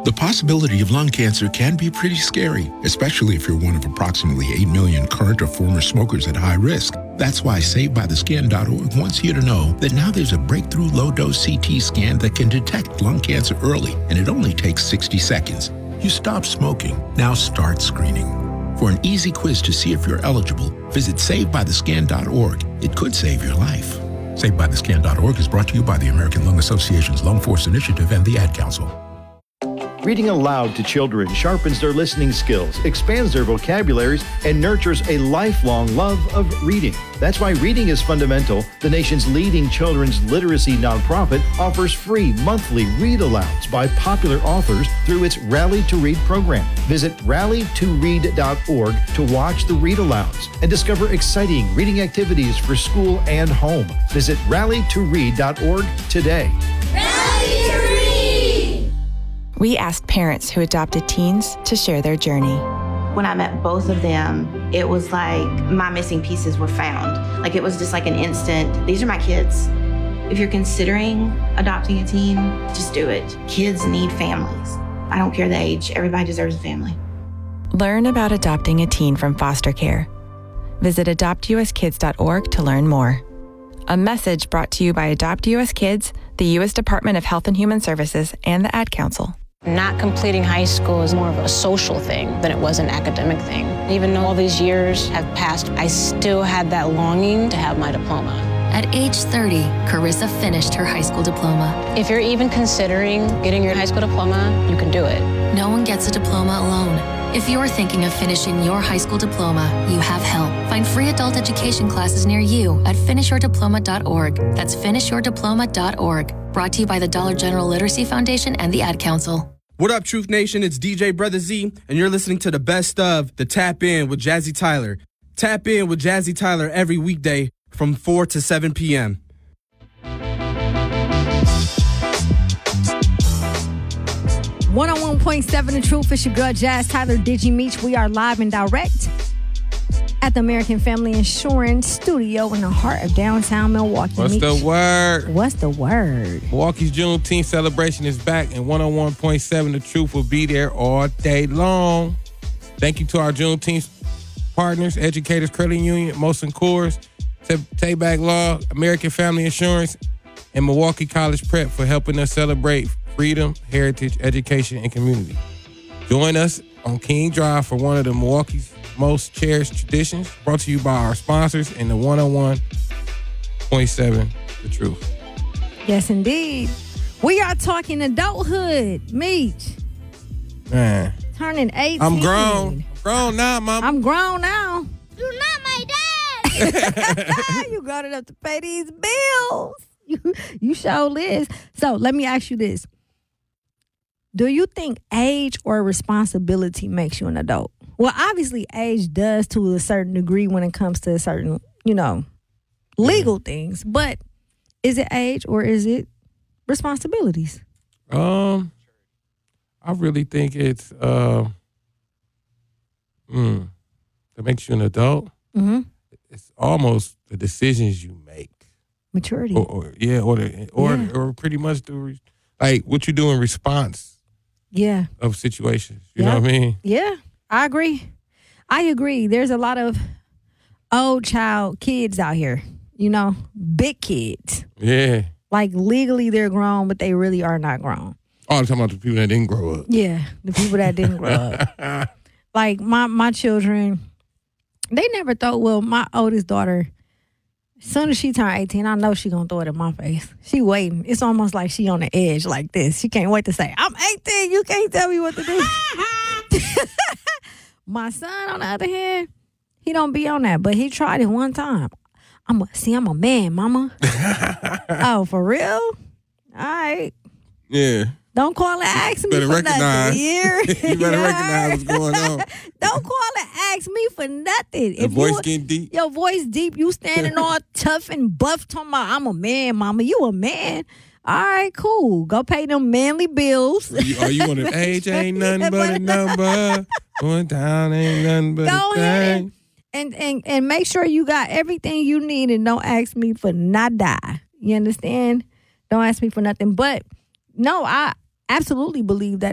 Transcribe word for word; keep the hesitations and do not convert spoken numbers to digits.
The possibility of lung cancer can be pretty scary, especially if you're one of approximately eight million current or former smokers at high risk. That's why Saved By The Skin dot org wants you to know that now there's a breakthrough low-dose C T scan that can detect lung cancer early, and it only takes sixty seconds. You stop smoking, now start screening. For an easy quiz to see if you're eligible, visit Saved By The Skin dot org. It could save your life. Saved By The Skin dot org is brought to you by the American Lung Association's Lung Force Initiative and the Ad Council. Reading aloud to children sharpens their listening skills, expands their vocabularies, and nurtures a lifelong love of reading. That's why Reading is Fundamental, the nation's leading children's literacy nonprofit, offers free monthly read-alouds by popular authors through its Rally to Read program. Visit rally to read dot org to watch the read-alouds and discover exciting reading activities for school and home. Visit rally to read dot org today. Rally to Read! We asked parents who adopted teens to share their journey. When I met both of them, it was like my missing pieces were found. Like it was just like an instant, these are my kids. If you're considering adopting a teen, just do it. Kids need families. I don't care the age, everybody deserves a family. Learn about adopting a teen from foster care. Visit adopt u s kids dot org to learn more. A message brought to you by Adopt U S Kids, the U S Department of Health and Human Services, and the Ad Council. Not completing high school is more of a social thing than it was an academic thing. Even though all these years have passed, I still had that longing to have my diploma. At age thirty, Carissa finished her high school diploma. If you're even considering getting your high school diploma, you can do it. No one gets a diploma alone. If you're thinking of finishing your high school diploma, you have help. Find free adult education classes near you at finish your diploma dot org. That's finish your diploma dot org. Brought to you by the Dollar General Literacy Foundation and the Ad Council. What up, Truth Nation? It's D J Brother Z, and you're listening to the best of the Tap In with Jazzy Tyler. Tap In with Jazzy Tyler every weekday from four to seven p.m. one oh one point seven The Truth. It's your girl, Jazz Tyler, Digi Meech. We are live and direct at the American Family Insurance Studio in the heart of downtown Milwaukee. What's Meech. the word? What's the word? Milwaukee's Juneteenth celebration is back, and one oh one point seven The Truth will be there all day long. Thank you to our Juneteenth partners, Educators Credit Union, Molson Coors, Tayback Law, American Family Insurance, and Milwaukee College Prep for helping us celebrate freedom, heritage, education, and community. Join us on King Drive for one of the Milwaukee's most cherished traditions, brought to you by our sponsors and the one oh one point seven The Truth. Yes, indeed. We are talking adulthood, Meech. Man. Turning eighteen. I'm grown. I'm grown now, Mama. I'm grown now. You're not my dad. You got enough to pay these bills. You, you sure is. So let me ask you this. Do you think age or responsibility makes you an adult? Well, obviously age does to a certain degree when it comes to certain, you know, legal mm-hmm. things. But is it age or is it responsibilities? Um, I really think it's uh, mm, that makes you an adult. Mm-hmm. It's almost the decisions you make. Maturity. Or, or yeah, or the, or yeah. or pretty much the like what you do in response. Yeah. Of situations. You yeah. know what I mean? Yeah, I agree. I agree. There's a lot of old child kids out here, you know, big kids. Yeah. Like legally they're grown, but they really are not grown. Oh, I'm talking about the people that didn't grow up. Yeah, the people that didn't grow up. Like my, my children, they never thought, well, my oldest daughter, as soon as she turned eighteen, I know she gonna throw it in my face. She waiting. It's almost like she on the edge like this. She can't wait to say, I'm eighteen, you can't tell me what to do. My son, on the other hand, he don't be on that, but he tried it one time. I'm a, see, I'm a man, mama. Oh, for real? All right. Yeah. Don't call and ask me better for recognize. nothing. Here. You better recognize what's going on. Don't call and ask me for nothing. The if voice you, getting deep. Your voice deep. You standing all tough and buff talking about, I'm a man, mama. You a man. All right, cool. Go pay them manly bills. Are you, are you on the age ain't nothing but a number. Going down ain't nothing but Go a ahead thing. and, and, and make sure you got everything you need and don't ask me for nada. You understand? Don't ask me for nothing. But, no, I absolutely believe that